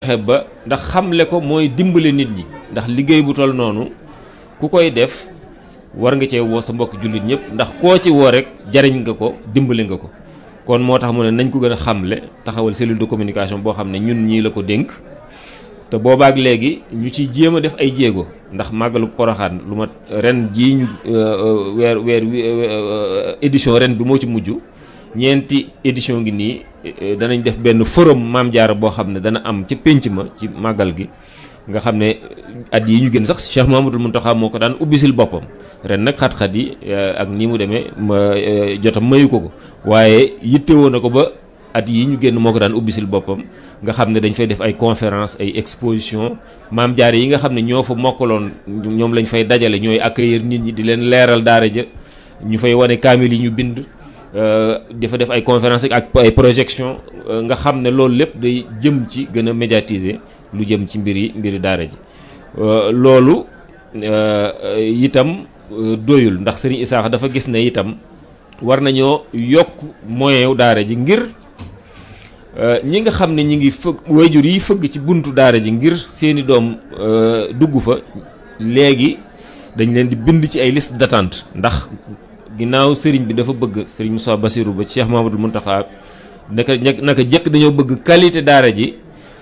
fexe ba ndax xamle ko mooy dimbale nit ñi ndax liggéey bu toll noonu ku koy def war nga cee woo sa mbokk jullit ñëpp ndax koo ci woo rek jariñ nga ko dimbale nga ko kon moo tax mu ne nañ ko gën a xamle taxawal cellule de communication boo xam ne ñun ñii la ko dénk te boobaak léegi ñu ciy jéem a def ay jéego ndax màggalu Poroxaan lu ma ren jii ñu weer édition ren bi moo ci mujj ñeenti édition ngi nii danañ def benn forum Maam Jaara boo xam ne dana am ci pénc ma ci màggal gi nga xam ne at yi ñu gën sax Cheikh Mouhamadoul Mountakha moo ko daan ubbisil boppam ren nag xat-xat yi ak nii mu demee jotam mayu ko waaye yittewoo na ko ba at yi ñu génn moo ko daan ubbisil boppam nga xam ne dañ fay def ay conférence ay exposition Maam Jaara yi nga xam ne ñoo fa mokkaloon ñoom lañ fay dajale ñooy accueillir nit ñi di leen leeral daara ja ñu fay wane kaamil yi ñu bind dafa def ay conférence ak ay projection nga xam ne loolu lépp day jëm ci gën a médiatiser lu jëm ci mbiri daara ji loolu itam doyul ndax Serigne Issakha dafa gis ne itam war nañoo yokk moyen daara ji ngir ñi nga xam ne ñi ngi fëgg wayjur yi fëgg ci buntu daara ji ngir seeni doom dugg fa léegi dañ leen di bind ci ay liste d'attente ndax ginnaaw sëriñ bi dafa bëgg sëriñ Moussa Bassirou ba Cheikh Mouhamadoul Mountakha naka jëkk dañoo bëgg qualité daara ji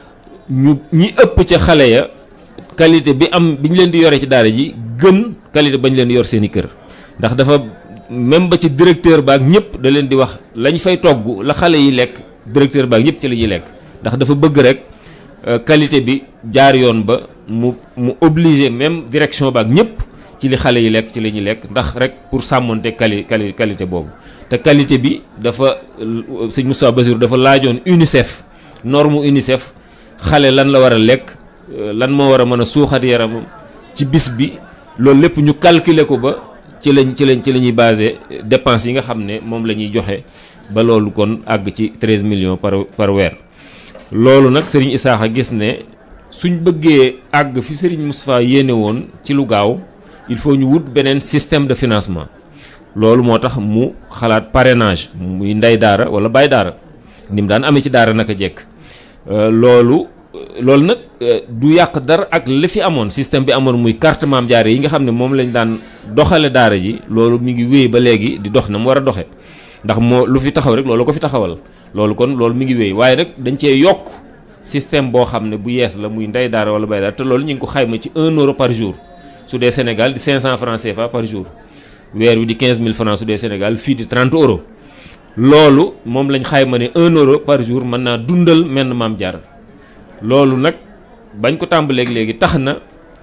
ñi ëpp ca xale ya qualité bi ñu leen di yore ci daara ji gën qualité bañ leen yor seeni kër ndax dafa même ba ci directeur baak ñëpp da leen di wax lañ fay togg la xale yi lekk directeur baak ñëpp ci la ñuy lekk ndax dafa bëgg rek qualité bi jaar yoon ba mu obligé même direction baak ñëpp ci li xale yi lekk ci la ñuy lekk ndax rek pour sàmmonte qualité boobu te qualité bi dafa sëñ Moustapha Bassirou dafa laajoon UNICEF norme UNICEF xale lan la war a lekk lan moo war a mën a suuxat yaramam ci bis bi loolu lépp ñu calculer ko ba ci la ñuy basé dépenses yi nga xam ne moom la ñuy joxe ba loolu kon àgg ci 13 millions par weer loolu nag Serigne Issakha gis ne suñ bëggee àgg fi Serigne Moustapha yéene woon ci lu gaaw il faut ñu wut beneen système de financement loolu moo tax mu xalaat parrainage muy ndey daara wala baay daara ni mu daan amee ci daara naka jekk loolu nag du yàq dara ak li fi amoon système bi amoon muy carte Maam Jaara yi nga xam ne moom lañ daan doxale daara ji loolu mi ngi wéy ba léegi di dox na mu war a doxe ndax moo lu fi taxaw rek loolu ko fi taxawal loolu mi ngi wéy waaye nag dañ cee yokk système boo xam ne bu yees la muy ndey daara wala baay daara te loolu ñu ngi ko xayma ci 1 euro par jour su dee Sénégal di 500 francs CFA par jour weer wi di 15000 francs su dee Sénégal fii di 30 euros loolu moom lañ xayma ne 1 euro par jour mën naa dundal menn Maam Jaara loolu nag bañ ko tàmbaleeg léegi tax na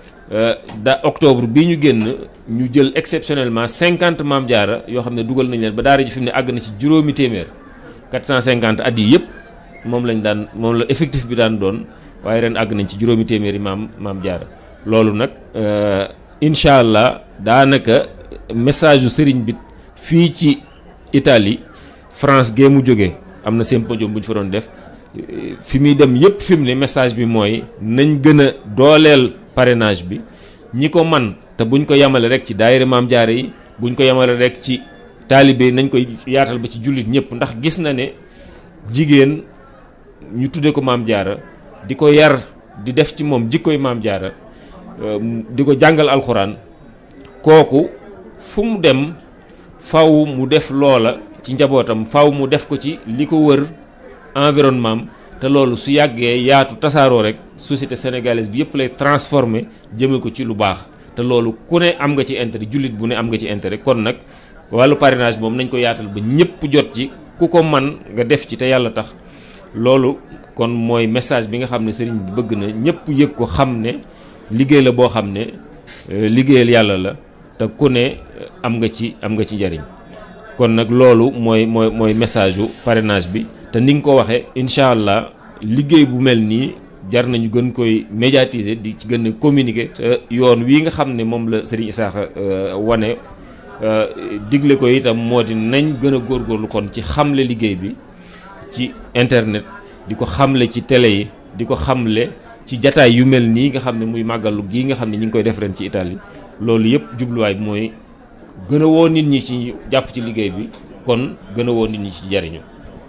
octobre bii ñu génn ñu jël exceptionnellement 50 Maam Jaara yoo xam ne dugal nañ leen ba daara ji fi mu ne àgg na ci juróomi téeméer 450 at yi yëpp moom la effectif bi daan doon waaye ren àgg nañ ci juróomi téeméeri Maam Jaara loolu nag incha allah daanaka message yu sëriñ bi fii ci Italie France gee mu jógee am na symposium bu ñu fa doon def fi muy dem yëpp fi mu ne message bi mooy nañ gën a dooleel parrainage bi ñi ko man te buñ ko yemale rek ci daayira Maam Jaara yi buñ ko yemale rek ci taalibe nañ koy yaatal ba ci jullit ñëpp ndax gis na ne jigéen ñu tudde ko Maam Jaara di ko yar di def ci moom jikkoy Maam Jaara di ko jàngal alxuraan kooku fu mu dem faw mu def loola ci njabootam faw mu def ko ci li ko wër environnement te loolu su yàggee yaatu tasaaroo rek société sénégalaise bi yëpp lay transformer jëme ko ci lu baax te loolu ku ne am nga ci intérêt jullit bu ne am nga ci intérêt kon nag wàllu parrainage moom nañ ko yaatal ba ñëpp jot ci ku ko man nga def ci te yàlla tax loolu kon mooy message bi nga xam ne sëriñ bi bëgg na ñëpp yëg ko xam ne liggéey la boo xam ne liggéeyal yàlla la te ku ne am nga ci njariñ kon nag loolu mooy message u parrainage bi te ni nga ko waxee incha allah liggéey bu mel nii jar nañu gën koy médiatiser di ci gën a communiquer te yoon wii nga xam ne moom la Serigne Issakha wane digle ko itam moo di nañ gën a góorgóorlu kon ci xamle liggéey bi ci internet di ko xamle ci télé yi di ko xamle ci jataay yu mel nii nga xam ne muy màggalu gii nga xam ne ñu ngi koy def ren ci Italie loolu yëpp jubluwaay bi mooy gën a woo nit ñi ci jàpp ci liggéey bi kon gën a woo nit ñi ci jariñu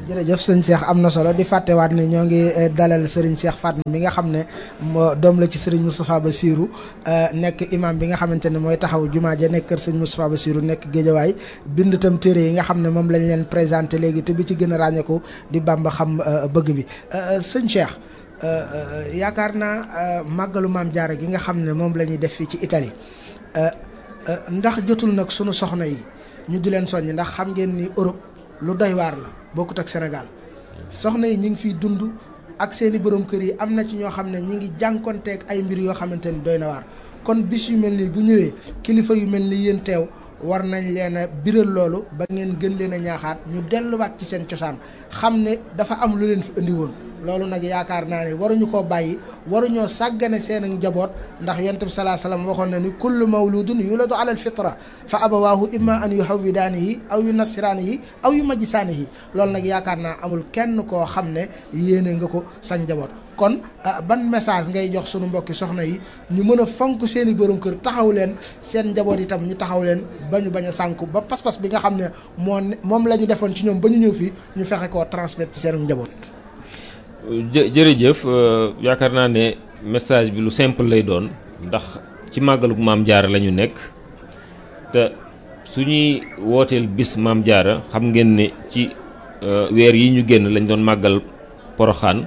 jërëjëf sëñ Cheikh am na solo di fàttewaat ne ñoo ngi dalal Serigne Cheikh Fatma mi nga xam ne doom la ci Serigne Moustapha Bassirou nekk imam bi nga xamante ne mooy taxaw jumaa ja nekk kër Serigne Moustapha Bassirou nekk Géejawaay bind itam téere yi nga xam ne moom lañ leen présenté léegi te bi ci gën a ràññeeku di Bamba xam bëgg bi sëñ Cheikh yaakaar naa màggalu Maam Jaara gi nga xam ne moom la ñuy def fii ci Italie ndax jotul nag sunu soxna yi ñu di leen soññ ndax xam ngeen ni Europe lu doy waar la bokkut ak Sénégal soxna yi ñu ngi fiy dund ak seeni borom kër yi am na ci ñoo xam ne ñu ngi jànkonteeg ay mbir yoo xamante ni doy na waar kon bis yu mel nii bu ñëwee kilifa yu mel ni yéen teew war nañ leen a biral loolu ba ngeen gën leen a ñaaxaat ñu delluwaat ci seen cosaan xam ne dafa am lu leen fi indi woon loolu nag yaakaar naa ne waruñu koo bàyyi waruñoo sàggane seen njaboot ndax yonent bi salaa salaam waxoon na ni kullu mawludun yuladu ala alfitra fa abawaahu imma an yuhawwidaanihi aw yunassiraanihi aw yumajjisaanihi loolu nag yaakaar naa amul kenn koo xam ne yéene nga ko sa njaboot kon ban message ngay jox sunu mbokki soxna yi ñu mën a fonk seen i borom kër taxaw leen seen njaboot itam ñu taxaw leen ba ñu bañ a sànku ba pas-pas bi nga xam ne moom la ñu defoon ci ñoom ba ñu ñëw fii ñu fexe koo transmettre ci seen njaboot. jërëjëf yaakaar naa ne message bi lu simple lay doon ndax ci màggalu Maam Jaara la ñu nekk te suñuy wooteel bis Maam Jaara xam ngeen ne ci weer yi ñu génn lañ doon màggal Poroxaan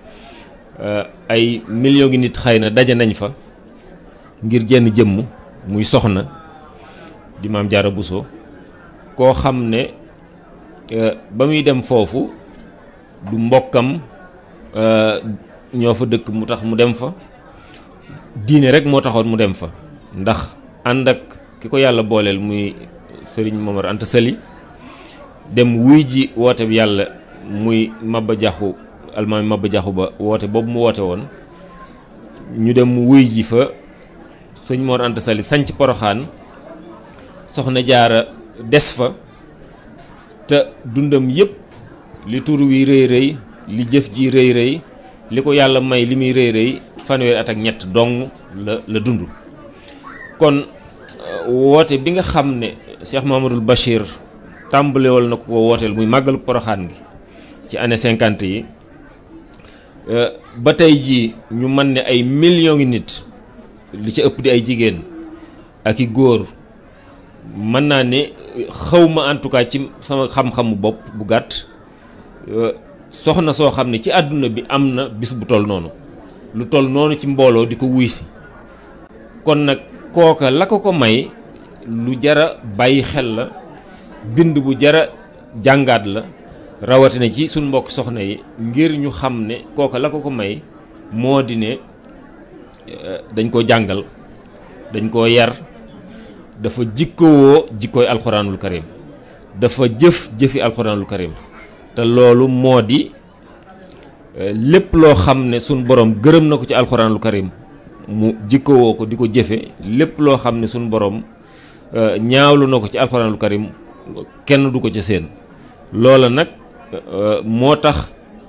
ay millions ngi nit xëy na daje nañ fa ngir jenn jëmm muy soxna di Maam Jaara Buso koo xam ne ba muy dem foofu du mbokkam ñoo fa dëkk mu tax mu dem fa diine rek moo taxoon mu dem fa ndax ànd ak ki ko yàlla booleel muy Sëriñ Momar Anta Sali dem wuy ji woote bi yàlla muy Maba Jaxu almaami Maba Jaxu Ba woote boobu mu woote woon ñu dem wuy ji fa Sëñ Mor Anta Sali sanc Poroxaan soxna Jaara des fa te dundam yépp li tur wi rëy rëy li jëf ji rëy rëy li ko yàlla may li muy rëy rëy fanweeri at ak ñett dong la dund kon woote bi nga xam ne Cheikh Mouhamadoul Bachir tàmbalewal na ko wooteel muy màggalu Poroxaan gi ci année 50 yi ba tey jii ñu mën ne ay millions ngi nit li ci ëpp di ay jigéen ak i góor mën naa ne xawma en tout cas ci sama xam-xamu bopp bu gàtt soxna soo xam ne ci àdduna bi am na bis bu toll noonu lu toll noonu ci mbooloo di ko wuy si kon nag kooka la ko may lu jara bàyyi xel la bind bu jara jàngaat la rawatina ci suñ mbokk soxna yi ngir ñu xam ne kooka la ko may moo di ne dañ ko jàngal dañ koo yar dafa jikkowoo jikkooy alxuraanul karim dafa jëfi alxuraanul karim te loolu moo di lépp loo xam ne suñ borom gërëm na ko ci alxuraanul karim mu jikkowoo ko di ko jëfe lépp loo xam ne suñ borom ñaawlu na ko ci alxuraanul karim kenn du ko ca seen loola nag moo tax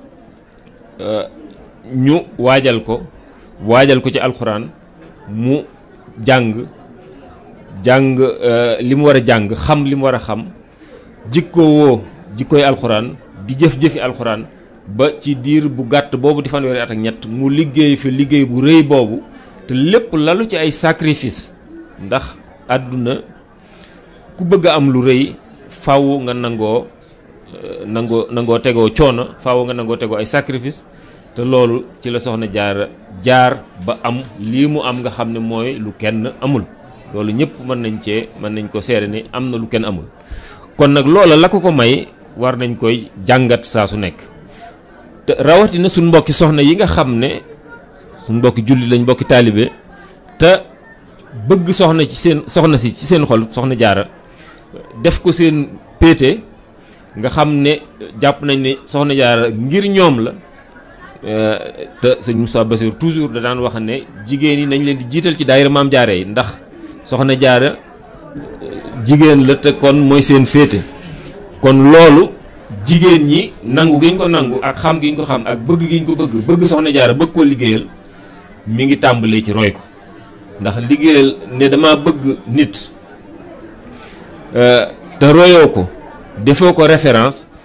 ñu waajal ko ci alxuraan mu jàng li mu war a jàng xam li mu war a xam jikkowoo jikkooy alxuraan di jëf-jëfi alxuraan ba ci diir bu gàtt boobu di fanweeri at ak ñett mu liggéey fi liggéey bu rëy boobu te lépp lalu ci ay sacrifice ndax àdduna ku bëgg a am lu rëy faaw nga nangoo tegoo coono faaw nga nangoo tegoo ay sacrifice te loolu ci la soxna jaar ba am lii mu am nga xam ne mooy lu kenn amul loolu ñëpp mën nañ ko seere ni am na lu kenn amul kon nag loola la ko may war nañ koy jàngat saa su nekk te rawatina suñ mbokki soxna yi nga xam ne suñ mbokki julli lañ mbokki taalibe te bëgg soxna si ci seen xol soxna jaara def ko seen péete nga xam ne jàpp nañ ne soxna jaara ngir ñoom la te sëñ Moussa Bassir toujours da daan wax ne jigéen yi nañ leen di jiital ci daayira Maam Jaara yi ndax soxna jaara jigéen la te kon mooy seen féete kon loolu jigéen ñi nangu gi ñu ko nangu ak xam gi ñu ko xam ak bëgg gi ñu ko bëgg soxna jaara bëgg koo liggéeyal mi ngi tàmbalee ci roy ko ndax liggéeyal ne dama bëgg nit te royoo ko defoo ko référence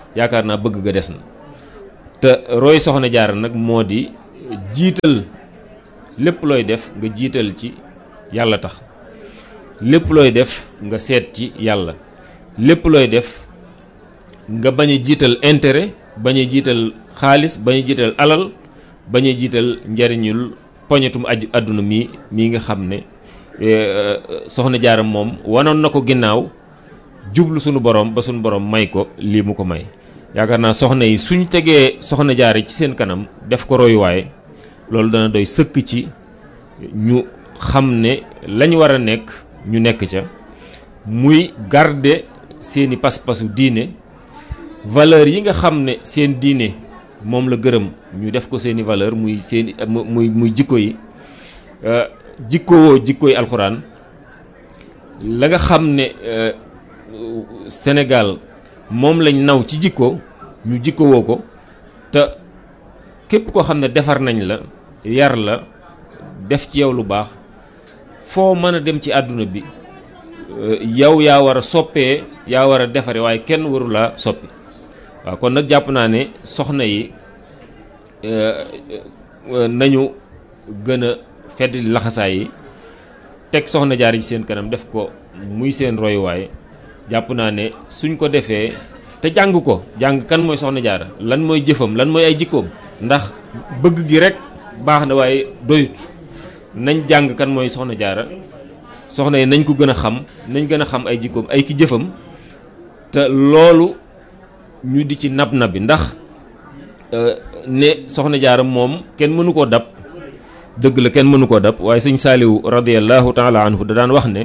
yaakaar naa bëgg ga des na te roy soxna jaara nag moo di jiital lépp looy def nga jiital ci yàlla tax lépp looy def nga seet ci yàlla lépp looy def nga bañ a jiital intérêt bañ a jiital xaalis bañ a jiital alal bañ a jiital njariñul poñetum àdduna mii nga xam ne soxna jaara moom wanoon na ko ginnaaw jublu sunu borom ba sunu borom may ko lii mu ko may yaakaar naa soxna yi suñ tegee soxna jaara ci seen kanam def ko royuwaay loolu dana doy sëkk ci ñu xam ne lañ war a nekk ñu nekk ca muy garder seeni pas-pasu diine valeur yi nga xam ne seen diine moom la gërëm ñu def ko seeni valeur muy seeni muy jikko yi jikkowoo jikkoy alxuraan la nga xam ne Sénégal moom lañ naw ci jikko ñu jikkowoo ko te képp koo xam ne defar nañ la yar la def ci yow lu baax foo mën a dem ci àdduna bi yow yaa war a soppee yaa war a defare waaye kenn waru laa soppi waaw kon nag jàpp naa ne soxna yi nañu gën a fedd laxasaay yi teg soxna jaar ci seen kanam def ko muy seen royuwaay jàpp naa ne suñ ko defee te jàng ko jàng kan mooy soxna jaara lan mooy jëfam lan mooy ay jikkoom ndax bëgg gi rek baax na waaye doyut nañ jàng kan mooy soxna jaara soxna yi nañ ko gën a xam nañ gën a xam ay jikkoom ay ki jëfam te loolu ñu di ci nab nabi ndax ne soxna jaara moom kenn mënu koo dab dëgg la kenn mënu koo dab waaye sëñ Saaliwu radiyallahu taala anhu da daan wax ne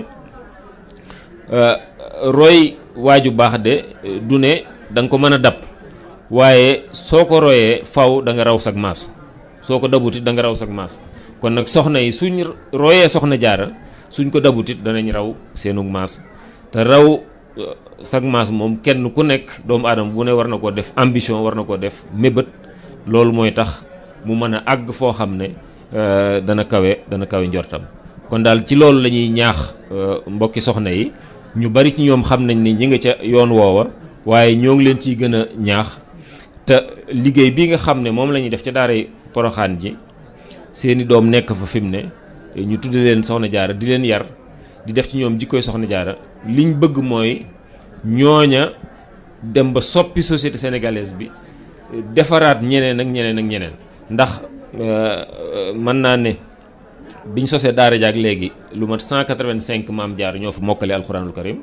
roy waaju baax de du ne da nga ko mën a dab waaye soo ko royee faw da nga raw sag maas soo ko dabutit da nga raw sag maas kon nag soxna yi suñ royee soxna jaara suñ ko dabutit danañ raw seenug maas te raw sag maas moom kenn ku nekk doomu aadama bu ne war na koo def ambition war na koo def mébét loolu mooy tax mu mën a àgg foo xam ne dana kawe njortam kon daal ci loolu la ñuy ñaax mbokki soxna yi ñu bari ci ñoom xam nañ ni ñi nga ca yoon woowa waaye ñoo ngi leen ciy gën a ñaax te liggéey bi nga xam ne moom la ñuy def ca daaray Poroxaan ji seeni doom nekk fa fi mu ne ñu tudde leen soxna jaara di leen yar di def ci ñoom jikkoy soxna jaara liñ bëgg mooy ñooña dem ba soppi société sénégalaise bi defaraat ñeneen ak ñeneen ak ñeneen ndax mën naa ne biñ sosee daara jaak léegi lu mat 185 maam jaar ñoo fa mokkale alxuraanul karim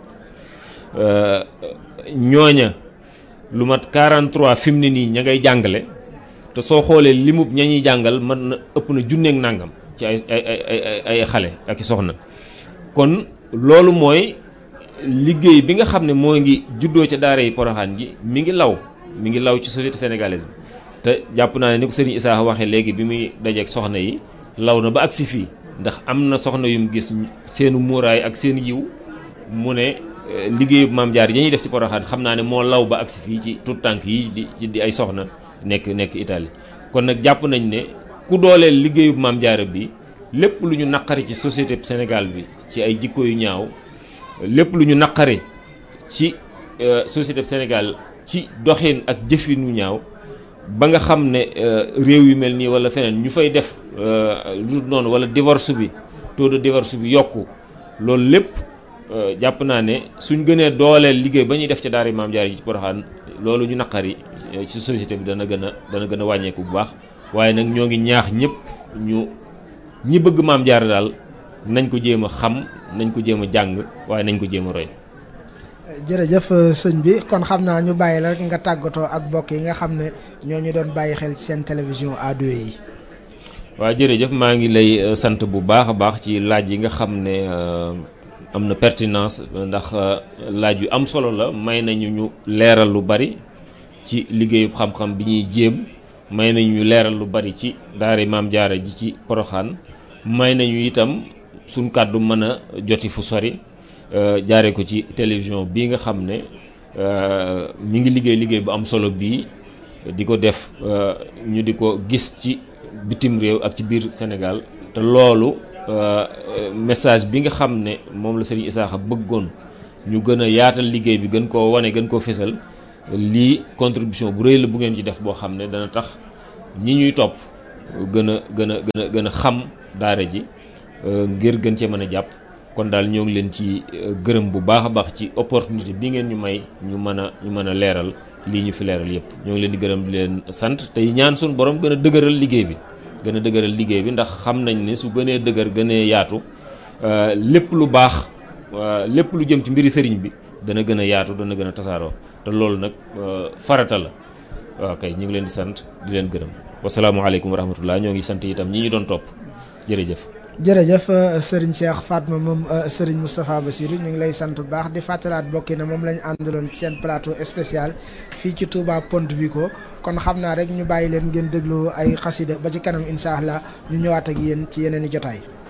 ñooña lu mat 43 fi mu ne nii ña ngay jàngale te soo xoolee limub ña ñuy jàngal mën na ëpp na junneeg nàngam ci ay xale ak i soxna kon loolu mooy liggéey bi nga xam ne moo ngi juddoo ca daara yi Poroxaan ji mi ngi law ci société sénégalaise bi te jàpp naa ne ni ko sëriñ Issa waxee léegi bi muy dajeeg soxna yi law na ba agsi fii ndax am na soxna yum gis seenu muuraay ak seen yiw mu ne liggéeyu maam jaar yi ñuy def ci Poroxaan xam naa ne moo law ba agsi fii ci tout tànk yi di ay soxna nekk Italie kon nag jàpp nañ ne ku dooleel liggéeyu maam jaara bi lépp lu ñu naqari ci société Sénégal bi ci ay jikko yu ñaaw lépp lu ñu naqari ci société Sénégal ci doxin ak jëfin yu ñaaw ba nga xam ne réew yu mel nii wala feneen ñu fay def lu dul noonu wala divorce bi taux de divorce bi yokku loolu lépp jàpp naa ne suñ gënee dooleel liggéey ba ñuy def ca daara maam jaara yi ci Poroxaan loolu ñu naqari ci société bi dana gën a wàññeeku bu baax waaye nag ñoo ngi ñaax ñëpp ñi bëgg maam jaara daal nañ ko jéem a xam nañ ko jéem a jàng waaye nañ ko jéem a roy. jërëjëf sëñ bi kon xam naa ñu bàyyi la rek nga tàggatoo ak mbokk yi nga xam ne ñoo ñu doon bàyyi xel ci seen télévision A2 yi. waaw jërëjëf maa ngi lay sant bu baax a baax ci laaj yi nga xam ne am na pertinence ndax laaj yu am solo la may nañu ñu leeral lu bari ci liggéeyu xam-xam bi ñuy jéem may nañu ñu leeral lu bari ci daara maam jaara ji ci Poroxaan may nañu itam suñ kàddu mën a joti fu sori jaare ko ci télévision bii nga xam ne mi ngi liggéey bu am solo bii di ko def ñu di ko gis ci bitim réew ak ci biir Sénégal te loolu message bi nga xam ne moom la Serigne Issakha bëggoon ñu gën a yaatal liggéey bi gën koo wane gën koo fésal lii contribution bu rëy la bu ngeen ci def boo xam ne dana tax ñi ñuy topp gën a xam daara ji ngir gën cee mën a jàpp. kon daal ñoo ngi leen ci gërëm bu baax a baax ci opportunité bi ngeen ñu may ñu mën a leeral lii ñu fi leeral yépp ñoo ngi leen di gërëm di leen sant tey ñaan suñu borom gën a dëgëral liggéey bi ndax xam nañ ne su gënee dëgër gënee yaatu lépp lu baax lépp lu jëm ci mbiri sëriñ bi dana gën a yaatu dana gën a tasaaroo te loolu nag farata la waaw kay ñu ngi leen di sant di leen gërëm wasalaamualeykum wa rahmatullah ñoo ngi sant itam ñi ñu doon topp jërëjëf. jërëjëf Serigne Cheikh Fatma moom Serigne Moustapha Bassirou ñu ngi lay sant bu baax di fàttalaat bokki na moom la ñu àndaloon ci seen plateau spécial fii ci Touba Ponte Vico kon xam naa rek ñu bàyyi leen ngeen déglu ay xasida ba ci kanam incha allah ñu ñëwaat ak yéen ci yeneen i jotaay.